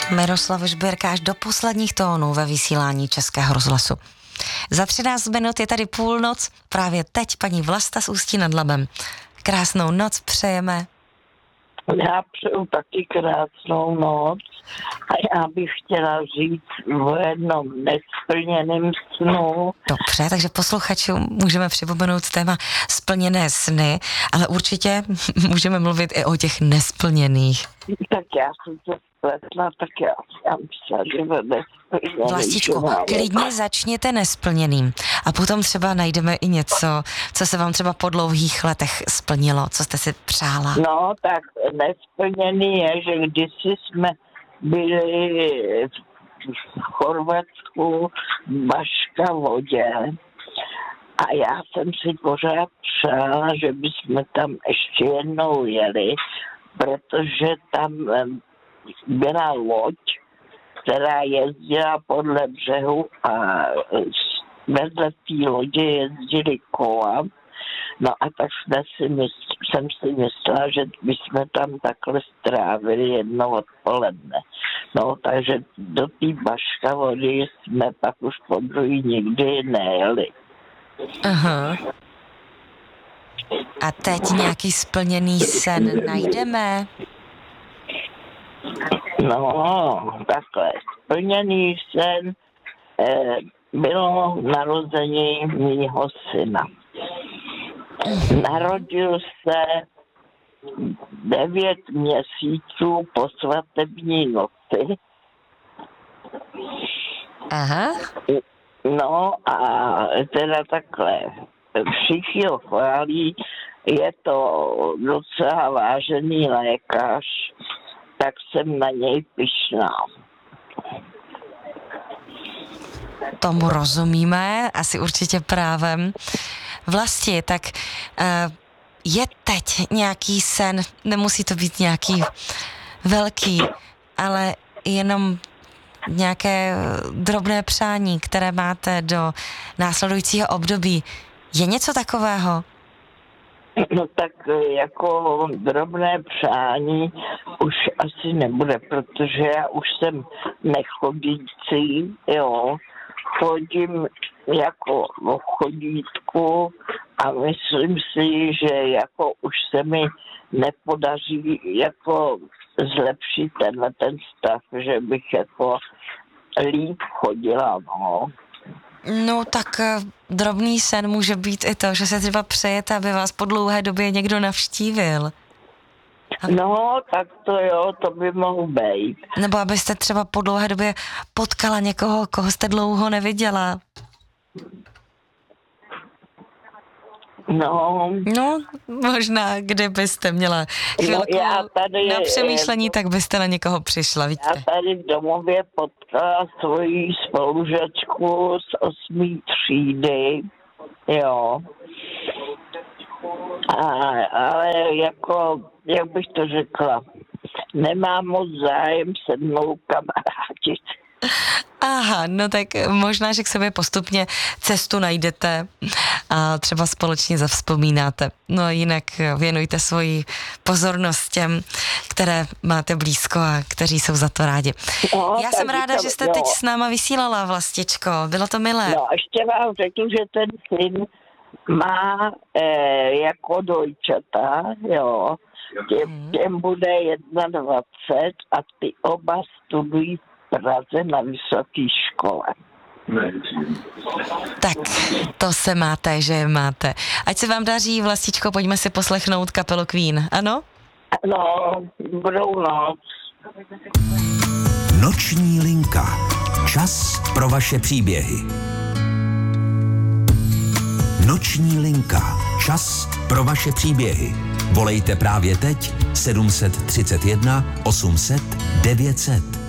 Miroslav Žbírka až do posledních tónů ve vysílání Českého rozhlasu. Za 13 minut je tady půlnoc, právě teď paní Vlasta z Ústí nad Labem. Krásnou noc přejeme. Já přeju taky krásnou noc a já bych chtěla říct o jednom nesplněném snu. Dobře, takže posluchačům můžeme připomenout téma splněné sny, ale určitě můžeme mluvit i o těch nesplněných. Tak já jsem to spletla, tak já myslela, že to nesplněný. Vlastičko, klidně začněte nesplněným a potom třeba najdeme i něco, co se vám třeba po dlouhých letech splnilo, co jste si přála. No, tak nesplněný je, že kdysi jsme byli v Chorvatsku v Baška-Vodě a já jsem si pořád přála, že bychom tam ještě jednou jeli, protože tam byla loď, která jezdila podle břehu a vedle té lodě jezdili kola. No a tak jsem si myslela, že bychom tam takhle strávili jedno odpoledne. No takže do té Baška-Vody jsme pak už po druhý nikdy nejeli. Aha. A teď nějaký splněný sen najdeme? No, takhle. Splněný sen bylo narození mýho syna. Narodil se 9 měsíců po svatební noci. Aha. No a teda takhle. Všichni ho chválí, je to docela vážený lékař, tak jsem na něj pyšná. Tomu rozumíme, asi určitě právem. Vlasti, tak je teď nějaký sen, nemusí to být nějaký velký, ale jenom nějaké drobné přání, které máte do následujícího období. Je něco takového? No tak jako drobné přání už asi nebude, protože já už jsem nechodící, jo. Chodím jako o chodítku a myslím si, že jako už se mi nepodaří jako zlepšit ten stav, že bych jako líp chodila, no. No tak drobný sen může být i to, že se třeba přejete, aby vás po dlouhé době někdo navštívil. No, tak to jo, to by mohlo být. Nebo abyste třeba po dlouhé době potkala někoho, koho jste dlouho neviděla. No, možná, kdybyste měla chvilku na přemýšlení, tak byste na někoho přišla, víte. Já tady v domově potkala svoji spolužačku z 8. třídy, jo. Ale jako, jak bych to řekla, nemám moc zájem se mnou kamarádit. Aha, no tak možná, že k sobě postupně cestu najdete a třeba společně zavzpomínáte. No jinak věnujte svoji pozornost těm, které máte blízko a kteří jsou za to rádi. No, já jsem ráda, že jste teď s náma vysílala, Vlastičko, bylo to milé. No, ještě vám řeknu, že ten syn má jako dojčata, jo, těm bude 21 a ty oba studují Praze na vysoké škole. Tak, to se máte, že je máte. Ať se vám daří, Vlastičko, pojďme si poslechnout kapelu Queen, ano? No, dobrou noc. Noční linka. Čas pro vaše příběhy. Noční linka. Čas pro vaše příběhy. Volejte právě teď 731 800 900.